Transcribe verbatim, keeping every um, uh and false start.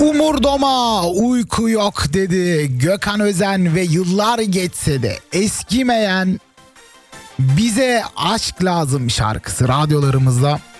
Umurdoma uyku yok dedi Gökhan Özen ve yıllar geçse de eskimeyen Bize Aşk Lazım şarkısı radyolarımızda